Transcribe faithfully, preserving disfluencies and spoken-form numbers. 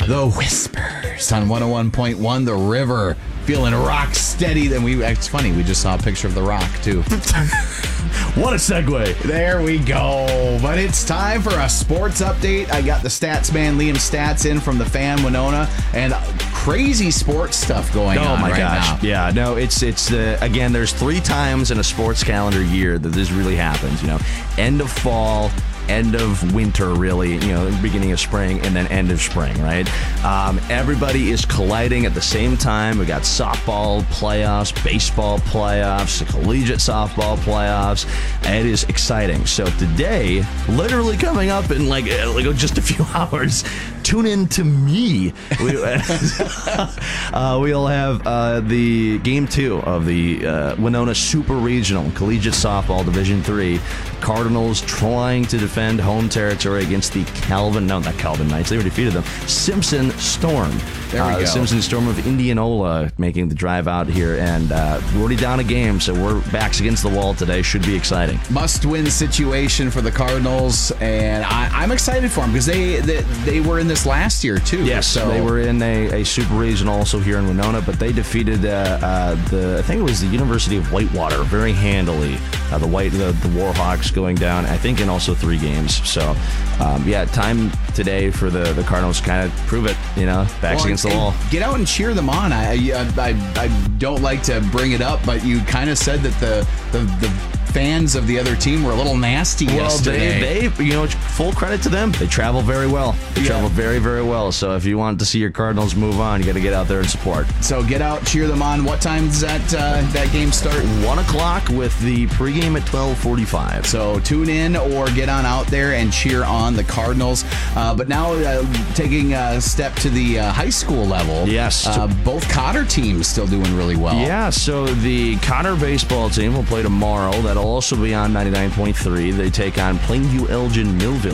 The Whispers on one oh one point one The River. Feeling rock steady. Then we it's funny, we just saw a picture of The Rock too. What a segue. There we go. But it's time for a sports update. I got the stats man, Liam Stats, in from the Fan Winona, and crazy sports stuff going oh on my right gosh. now. Yeah, no, it's, it's uh, again, there's three times in a sports calendar year that this really happens, you know. End of fall, end of winter, really, you know, beginning of spring, and then end of spring, right? Um, everybody is colliding at the same time. We got softball playoffs, baseball playoffs, collegiate softball playoffs. It is exciting. So today, literally coming up in like, like just a few hours, tune in to me. We, uh, we'll have uh, the game two of the uh, Winona Super Regional Collegiate Softball Division three. Cardinals trying to defend home territory against the Calvin, no, not Calvin Knights, they already defeated them, Simpson Storm. There we uh, go. The Simpson Storm of Indianola making the drive out here, and uh, we're already down a game, so we're backs against the wall today. Should be exciting. Must-win situation for the Cardinals, and I, I'm excited for them because they, they they were in this last year too. Yes, so they were in a, a super regional also here in Winona, but they defeated uh, uh, the I think it was the University of Whitewater very handily. Uh, the white the, the Warhawks going down, I think, in also three games. So, um, yeah, time today for the, the Cardinals to kind of prove it. You know, backs Well, against the and wall. Get out and cheer them on. I, I I I don't like to bring it up, but you kind of said that the the, the fans of the other team were a little nasty Well, yesterday. they, they, you know, full credit to them. They travel very well. They Yeah. travel very, very well. So if you want to see your Cardinals move on, you got to get out there and support. So get out, cheer them on. What time does that uh, that game start? One o'clock with the pregame at twelve forty-five. So tune in or get on out there and cheer on the Cardinals. Uh, but now uh, taking a step to the uh, high school level. Yes. Uh, both Cotter teams still doing really well. Yeah, so the Cotter baseball team will play tomorrow. That'll also be on ninety-nine point three. They take on Plainview Elgin Millville.